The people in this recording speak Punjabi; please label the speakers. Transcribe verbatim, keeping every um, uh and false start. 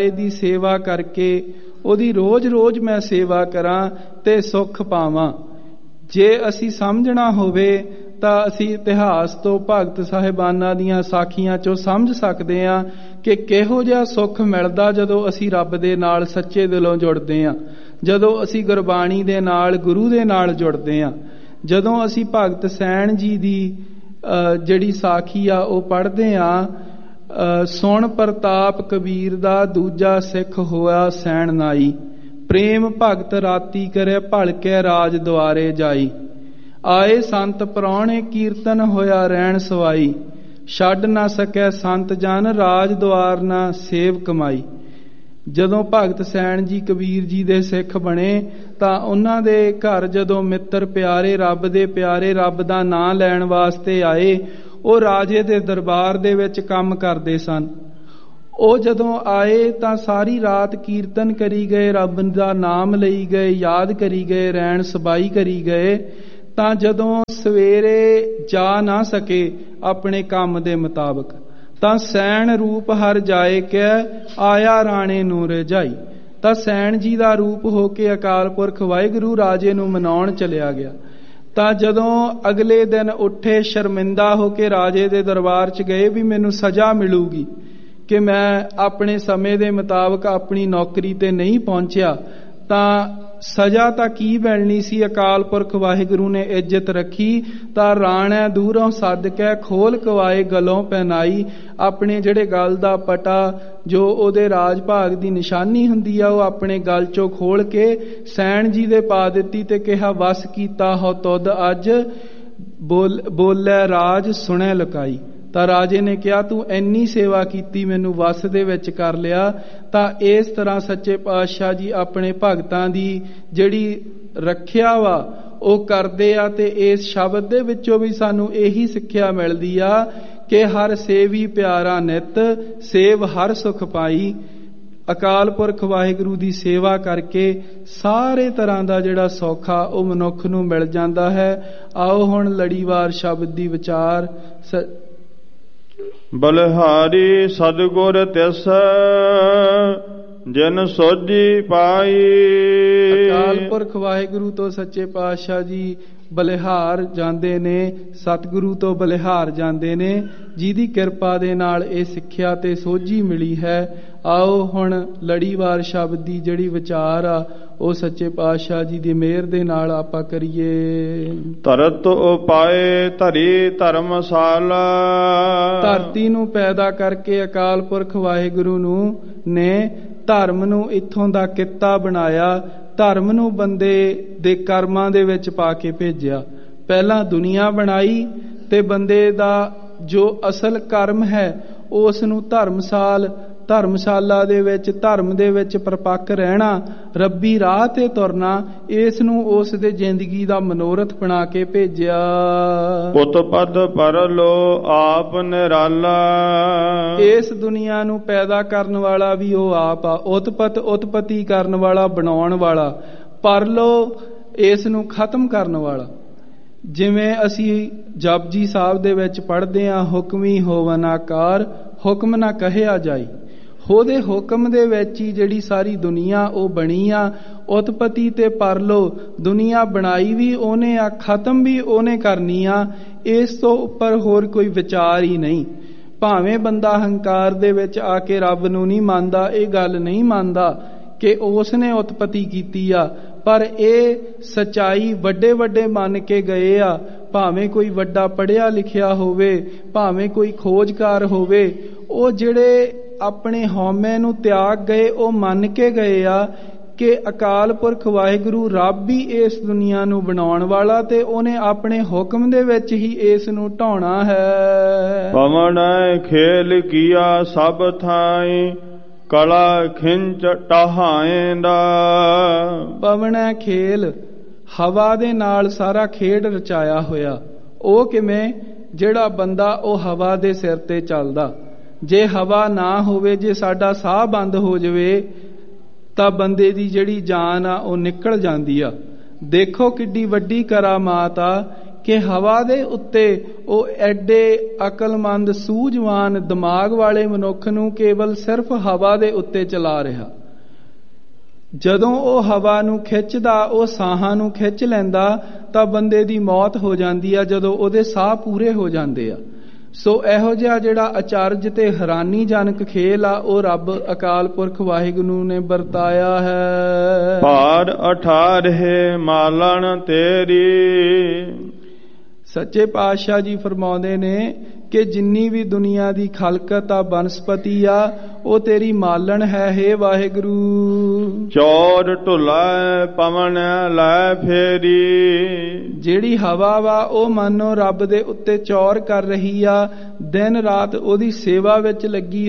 Speaker 1: ਦੀ ਸੇਵਾ ਕਰਕੇ ਉਹਦੀ ਰੋਜ਼ ਰੋਜ਼ ਮੈਂ ਸੇਵਾ ਕਰਾਂ ਤੇ ਸੁੱਖ ਪਾਵਾਂ। ਜੇ ਅਸੀਂ ਸਮਝਣਾ ਹੋਵੇ ਤਾਂ ਅਸੀਂ ਇਤਿਹਾਸ ਤੋਂ ਭਗਤ ਸਾਹਿਬਾਨਾਂ ਦੀਆਂ ਸਾਖੀਆਂ ਚੋਂ ਸਮਝ ਸਕਦੇ ਹਾਂ ਕਿ ਕਿਹੋ ਜਿਹਾ ਸੁੱਖ ਮਿਲਦਾ ਜਦੋਂ ਅਸੀਂ ਰੱਬ ਦੇ ਨਾਲ ਸੱਚੇ ਦਿਲੋਂ ਜੁੜਦੇ ਹਾਂ, ਜਦੋਂ ਅਸੀਂ ਗੁਰਬਾਣੀ ਦੇ ਨਾਲ ਗੁਰੂ ਦੇ ਨਾਲ ਜੁੜਦੇ ਹਾਂ। ਜਦੋਂ ਅਸੀਂ ਭਗਤ ਸੈਣ ਜੀ ਦੀ ਜਿਹੜੀ ਸਾਖੀ ਆ ਉਹ ਪੜ੍ਹਦੇ ਹਾਂ, ਸੁਣ ਪ੍ਰਤਾਪ ਕਬੀਰ ਦਾ ਦੂਜਾ ਸਿੱਖ ਹੋਇਆ ਸੈਣ ਨਾਈ, ਪ੍ਰੇਮ ਭਗਤ ਰਾਤੀ ਕਰੇ ਭਲਕੇ ਰਾਜ ਦੁਆਰੇ ਜਾਈ, ਆਏ ਸੰਤ ਪ੍ਰਾਹੁਣੇ ਕੀਰਤਨ ਹੋਇਆ ਰਹਿਣ ਸਵਾਈ, ਛੱਡ ਨਾ ਸਕੈ ਸੰਤ ਜਨ ਰਾਜ ਦੁਆਰ ਨਾ ਸੇਵ ਕਮਾਈ। ਜਦੋਂ ਭਗਤ ਸੈਣ ਜੀ ਕਬੀਰ ਜੀ ਦੇ ਸਿੱਖ ਬਣੇ ਤਾਂ ਉਹਨਾਂ ਦੇ ਘਰ ਜਦੋਂ ਮਿੱਤਰ ਪਿਆਰੇ, ਰੱਬ ਦੇ ਪਿਆਰੇ, ਰੱਬ ਦਾ ਨਾਂ ਲੈਣ ਵਾਸਤੇ ਆਏ, ਉਹ ਰਾਜੇ ਦੇ ਦਰਬਾਰ ਦੇ ਵਿੱਚ ਕੰਮ ਕਰਦੇ ਸਨ। ਉਹ ਜਦੋਂ ਆਏ ਤਾਂ ਸਾਰੀ ਰਾਤ ਕੀਰਤਨ ਕਰੀ ਗਏ, ਰੱਬ ਦਾ ਨਾਮ ਲਈ ਗਏ, ਯਾਦ ਕਰੀ ਗਏ, ਰਹਿਣ ਸਬਾਈ ਕਰੀ ਗਏ। ਤਾਂ ਜਦੋਂ ਸਵੇਰੇ ਜਾ ਨਾ ਸਕੇ ਆਪਣੇ ਕੰਮ ਦੇ ਮੁਤਾਬਕ ਤਾਂ ਸੈਣ ਰੂਪ ਹਰ ਜਾਏ ਕਿ ਆਇਆ ਰਾਣੇ ਨੂੰ ਰਜਾਈ। ਤਾਂ ਸੈਣ ਜੀ ਦਾ ਰੂਪ ਹੋ ਕੇ ਅਕਾਲ ਪੁਰਖ ਵਾਹਿਗੁਰੂ ਰਾਜੇ ਨੂੰ ਮਨਾਉਣ ਚਲਿਆ ਗਿਆ। ਤਾਂ ਜਦੋਂ ਅਗਲੇ ਦਿਨ ਉੱਠੇ ਸ਼ਰਮਿੰਦਾ ਹੋ ਕੇ ਰਾਜੇ ਦੇ ਦਰਬਾਰ 'ਚ ਗਏ ਵੀ ਮੈਨੂੰ ਸਜ਼ਾ ਮਿਲੂਗੀ ਕਿ ਮੈਂ ਆਪਣੇ ਸਮੇਂ ਦੇ ਮੁਤਾਬਕ ਆਪਣੀ ਨੌਕਰੀ ਤੇ ਨਹੀਂ ਪਹੁੰਚਿਆ। ਤਾਂ ਸਜ਼ਾ ਤਾਂ ਕੀ ਮਿਲਣੀ ਸੀ, ਅਕਾਲ ਪੁਰਖ ਵਾਹਿਗੁਰੂ ਨੇ ਇੱਜ਼ਤ ਰੱਖੀ ਤਾਂ ਰਾਣੈ ਦੂਰੋਂ ਸੱਦ ਕੇ ਖੋਲ ਕਵਾਏ ਗਲੋਂ ਪਹਿਨਾਈ। ਆਪਣੇ ਜਿਹੜੇ ਗਲ ਦਾ ਪਟਾ ਜੋ ਉਹਦੇ ਰਾਜ ਭਾਗ ਦੀ ਨਿਸ਼ਾਨੀ ਹੁੰਦੀ ਆ ਉਹ ਆਪਣੇ ਗਲ ਚੋਂ ਖੋਲ ਕੇ ਸੈਣ ਜੀ ਦੇ ਪਾ ਦਿੱਤੀ ਤੇ ਕਿਹਾ ਵਸ ਕੀਤਾ ਹੋ ਤੁਧ ਅੱਜ, ਬੋਲ ਬੋਲੇ ਰਾਜ ਸੁਣੈ ਲੁਕਾਈ। ਤਾਂ ਰਾਜੇ ਨੇ ਕਿਹਾ ਤੂੰ ਇੰਨੀ ਸੇਵਾ ਕੀਤੀ, ਮੈਨੂੰ ਵਸ ਦੇ ਵਿੱਚ ਕਰ ਲਿਆ। ਤਾਂ ਇਸ ਤਰ੍ਹਾਂ ਸੱਚੇ ਪਾਤਸ਼ਾਹ ਜੀ ਆਪਣੇ ਭਗਤਾਂ ਦੀ ਜਿਹੜੀ ਰੱਖਿਆ ਵਾ ਉਹ ਕਰਦੇ ਆ। ਤੇ ਇਸ ਸ਼ਬਦ ਦੇ ਵਿੱਚੋਂ ਵੀ ਸਾਨੂੰ ਇਹੀ ਸਿੱਖਿਆ ਮਿਲਦੀ ਆ ਕਿ ਹਰ ਸੇਵੀ ਪਿਆਰਾ ਨਿਤ, ਸੇਵ ਹਰ ਸੁਖ ਪਾਈ। ਅਕਾਲ ਪੁਰਖ ਵਾਹਿਗੁਰੂ ਦੀ ਸੇਵਾ ਕਰਕੇ ਸਾਰੇ ਤਰ੍ਹਾਂ ਦਾ ਜਿਹੜਾ ਸੌਖਾ ਉਹ ਮਨੁੱਖ ਨੂੰ ਮਿਲ ਜਾਂਦਾ ਹੈ। ਆਓ ਹੁਣ ਲੜੀਵਾਰ ਸ਼ਬਦ ਦੀ ਵਿਚਾਰ।
Speaker 2: ਬਲਿਹਾਰੀ ਸਤਿਗੁਰ ਤਿਸ ਜਿਨ ਸੋਝੀ ਪਾਈ।
Speaker 1: ਅਕਾਲ ਪੁਰਖ ਵਾਹਿਗੁਰੂ ਤੋਂ ਸੱਚੇ ਪਾਤਸ਼ਾਹ ਜੀ ਬਲਿਹਾਰ ਜਾਂਦੇ ਨੇ, ਸਤਿਗੁਰੂ ਤੋਂ ਬਲਿਹਾਰ ਜਾਂਦੇ ਨੇ, ਜਿਹਦੀ ਕਿਰਪਾ ਦੇ ਨਾਲ ਇਹ ਸਿੱਖਿਆ ਤੇ ਸੋਝੀ ਮਿਲੀ ਹੈ। ਆਓ ਹੁਣ ਲੜੀਵਾਰ ਸ਼ਬਦ ਦੀ ਜਿਹੜੀ ਵਿਚਾਰ ਆ ਉਹ ਸੱਚੇ ਪਾਤਸ਼ਾਹ ਜੀ ਦੀ ਮਿਹਰ ਦੇ ਨਾਲ ਆਪਾਂ ਕਰੀਏ।
Speaker 2: ਧਰਤ ਉਪਾਏ ਧਰੀ ਧਰਮਸ਼ਾਲਾ।
Speaker 1: ਧਰਤੀ ਨੂੰ ਪੈਦਾ ਕਰਕੇ ਅਕਾਲ ਪੁਰਖ ਵਾਹਿਗੁਰੂ ਨੂੰ ਨੇ ਧਰਮ ਨੂੰ ਇੱਥੋਂ ਦਾ ਕਿੱਤਾ ਬਣਾਇਆ, ਧਰਮ ਨੂੰ ਬੰਦੇ ਦੇ ਕਰਮਾਂ ਦੇ ਵਿੱਚ ਪਾ ਕੇ ਭੇਜਿਆ। ਪਹਿਲਾਂ ਦੁਨੀਆ ਬਣਾਈ ਤੇ ਬੰਦੇ ਦਾ ਜੋ ਅਸਲ ਕਰਮ ਹੈ ਉਸ ਨੂੰ ਧਰਮਸਾਲ ਧਰਮਸ਼ਾਲਾ ਦੇ ਵਿੱਚ, ਧਰਮ ਦੇ ਵਿੱਚ ਪਰਪੱਕ ਰਹਿਣਾ, ਰੱਬੀ ਰਾਹ ਤੇ ਤੁਰਨਾ, ਇਸ ਨੂੰ ਉਸ ਦੇ ਜ਼ਿੰਦਗੀ ਦਾ ਮਨੋਰਥ ਬਣਾ ਕੇ ਭੇਜਿਆ।
Speaker 2: ਉਤਪਦ ਪਰਲੋ ਆਪ ਨਿਰਾਲਾ।
Speaker 1: ਇਸ ਦੁਨੀਆ ਨੂੰ ਪੈਦਾ ਕਰਨ ਵਾਲਾ ਵੀ ਉਹ ਆਪ ਆ, ਉਤਪਤ ਉਤਪਤੀ ਕਰਨ ਵਾਲਾ, ਬਣਾਉਣ ਵਾਲਾ, ਪਰਲੋ ਇਸ ਨੂੰ ਖਤਮ ਕਰਨ ਵਾਲਾ। ਜਿਵੇਂ ਅਸੀਂ ਜਪਜੀ ਸਾਹਿਬ ਦੇ ਵਿੱਚ ਪੜ੍ਹਦੇ ਹਾਂ, ਹੁਕਮੀ ਹੋਵਨ ਆਕਾਰ ਹੁਕਮ ਨਾ ਕਹਿਆ ਜਾਈ। ਉਹਦੇ ਹੁਕਮ ਦੇ ਵਿੱਚ ਹੀ ਜਿਹੜੀ ਸਾਰੀ ਦੁਨੀਆ ਉਹ ਬਣੀ ਆ। ਉਤਪਤੀ ਤੇ ਪਰਲੋ ਦੁਨੀਆ ਬਣਾਈ ਵੀ ਉਹਨੇ ਆ, ਖਤਮ ਵੀ ਉਹਨੇ ਕਰਨੀ ਆ। ਇਸ ਤੋਂ ਉੱਪਰ ਹੋਰ ਕੋਈ ਵਿਚਾਰ ਹੀ ਨਹੀਂ। ਭਾਵੇਂ ਬੰਦਾ ਹੰਕਾਰ ਦੇ ਵਿੱਚ ਆ ਕੇ ਰੱਬ ਨੂੰ ਨਹੀਂ ਮੰਨਦਾ, ਇਹ ਗੱਲ ਨਹੀਂ ਮੰਨਦਾ ਕਿ ਉਸ ਨੇ ਉਤਪਤੀ ਕੀਤੀ ਆ, ਪਰ ਇਹ ਸੱਚਾਈ ਵੱਡੇ ਵੱਡੇ ਮੰਨ ਕੇ ਗਏ ਆ। ਭਾਵੇਂ ਕੋਈ ਵੱਡਾ ਪੜ੍ਹਿਆ ਲਿਖਿਆ ਹੋਵੇ, ਭਾਵੇਂ ਕੋਈ ਖੋਜਕਾਰ ਹੋਵੇ, ਉਹ ਜਿਹੜੇ ਆਪਣੇ ਹਉਮੈ ਨੂੰ ਤਿਆਗ ਗਏ ਉਹ ਮੰਨ ਕੇ ਗਏ ਆ ਕਿ ਅਕਾਲ ਪੁਰਖ ਵਾਹਿਗੁਰੂ ਰੱਬ ਹੀ ਇਸ ਦੁਨੀਆ ਨੂੰ ਬਣਾਉਣ ਵਾਲਾ ਤੇ ਉਹਨੇ ਆਪਣੇ ਹੁਕਮ ਦੇ ਵਿੱਚ ਹੀ ਇਸ ਨੂੰ ਢਾਉਣਾ ਹੈ।
Speaker 2: ਪਵਨ ਖੇਲ ਕੀਆ ਸਭ ਥਾਈ ਕਲਾ ਖਿੰਚ ਟਹਾਏਂਦਾ।
Speaker 1: ਪਵਨ ਖੇਲ ਹਵਾ ਦੇ ਨਾਲ ਸਾਰਾ ਖੇਡ ਰਚਾਇਆ ਹੋਇਆ। ਉਹ ਕਿਵੇਂ? ਜਿਹੜਾ ਬੰਦਾ ਉਹ ਹਵਾ ਦੇ ਸਿਰ ਤੇ ਚੱਲਦਾ। ਜੇ ਹਵਾ ਨਾ ਹੋਵੇ, ਜੇ ਸਾਡਾ ਸਾਹ ਬੰਦ ਹੋ ਜਾਵੇ ਤਾਂ ਬੰਦੇ ਦੀ ਜਿਹੜੀ ਜਾਨ ਆ ਉਹ ਨਿਕਲ ਜਾਂਦੀ ਆ। ਦੇਖੋ ਕਿੱਡੀ ਵੱਡੀ ਕਰਾਮਾਤ ਆ ਕਿ ਹਵਾ ਦੇ ਉੱਤੇ ਉਹ ਐਡੇ ਅਕਲਮੰਦ ਸੂਝਵਾਨ ਦਿਮਾਗ ਵਾਲੇ ਮਨੁੱਖ ਨੂੰ ਕੇਵਲ ਸਿਰਫ ਹਵਾ ਦੇ ਉੱਤੇ ਚਲਾ ਰਿਹਾ। ਜਦੋਂ ਉਹ ਹਵਾ ਨੂੰ ਖਿੱਚਦਾ, ਉਹ ਸਾਹਾਂ ਨੂੰ ਖਿੱਚ ਲੈਂਦਾ ਤਾਂ ਬੰਦੇ ਦੀ ਮੌਤ ਹੋ ਜਾਂਦੀ ਆ ਜਦੋਂ ਉਹਦੇ ਸਾਹ ਪੂਰੇ ਹੋ ਜਾਂਦੇ ਆ। ਸੋ ਇਹੋ ਜਿਹਾ ਜਿਹੜਾ ਅਚਰਜ ਤੇ ਹੈਰਾਨੀਜਨਕ ਖੇਲ ਆ ਉਹ ਰੱਬ ਅਕਾਲ ਪੁਰਖ ਵਾਹਿਗੁਰੂ ਨੇ ਵਰਤਾਇਆ ਹੈ।
Speaker 2: ਭਾਰ ਅਠਾਰਹਿ ਮਾਲਣ ਤੇਰੀ।
Speaker 1: ਸੱਚੇ ਪਾਤਸ਼ਾਹ ਜੀ ਫਰਮਾਉਂਦੇ ਨੇ ਕਿ ਜਿੰਨੀ ਵੀ ਦੁਨੀਆ ਦੀ ਖਲਕਤ ਆ, ਬਨਸਪਤੀ ਆ, ਉਹ ਤੇਰੀ ਮਾਲਣ ਹੈ ਹੇ ਵਾਹਿਗੁਰੂ।
Speaker 2: ਚੌਰ ਢੁਲਾ ਪਵਨ ਲੈ ਫੇਰੀ।
Speaker 1: ਜਿਹੜੀ ਹਵਾ ਵਾ ਉਹ ਮਾਨੋ ਰੱਬ ਦੇ ਉੱਤੇ ਚੌਰ ਕਰ ਰਹੀ ਆ, ਦਿਨ ਰਾਤ ਉਹਦੀ ਸੇਵਾ ਵਿੱਚ ਲੱਗੀ